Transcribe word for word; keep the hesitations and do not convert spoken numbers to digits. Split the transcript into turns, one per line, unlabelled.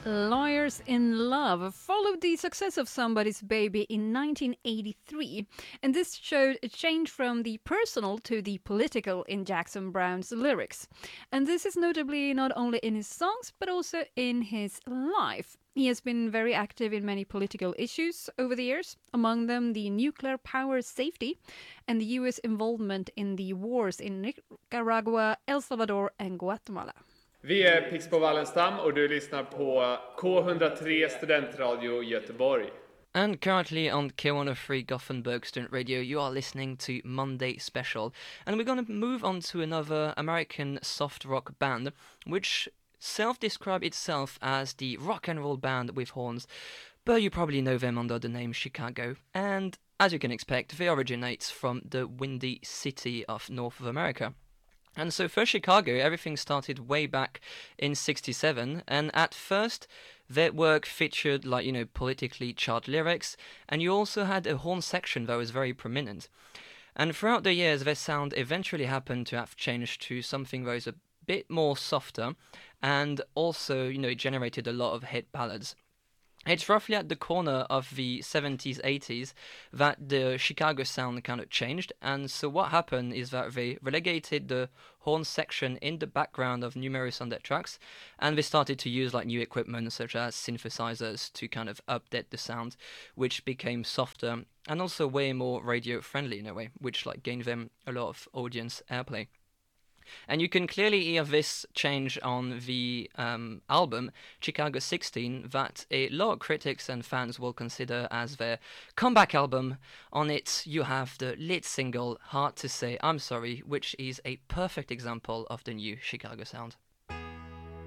Lawyers in Love followed the success of Somebody's Baby in nineteen eighty-three, and this showed a change from the personal to the political in Jackson Browne's lyrics. And this is notably not only in his songs, but also in his life. He has been very active in many political issues over the years, among them the nuclear power safety and the U S involvement in the wars in Nicaragua, El Salvador and Guatemala.
Vi är Pixbo Wallenstam och du lyssnar på K one oh three Studentradio Göteborg.
And currently on K one oh three Gothenburg Student Radio, you are listening to Monday Special. And we're going to move on to another American soft rock band, which self-describe itself as the rock and roll band with horns, but you probably know them under the name Chicago. And as you can expect, they originate from the Windy City of North of America. And so for Chicago, everything started way back in sixty-seven, and at first their work featured, like, you know, politically charged lyrics, and you also had a horn section that was very prominent. And throughout the years, their sound eventually happened to have changed to something that was a bit more softer, and also, you know, it generated a lot of hit ballads. It's roughly at the corner of the seventies, eighties that the Chicago sound kind of changed, and so what happened is that they relegated the horn section in the background of numerous on their tracks, and they started to use like new equipment such as synthesizers to kind of update the sound, which became softer and also way more radio friendly in a way, which like gained them a lot of audience airplay. And you can clearly hear this change on the um, album, Chicago sixteen, that a lot of critics and fans will consider as their comeback album. On it, you have the lead single, Hard to Say I'm Sorry, which is a perfect example of the new Chicago sound.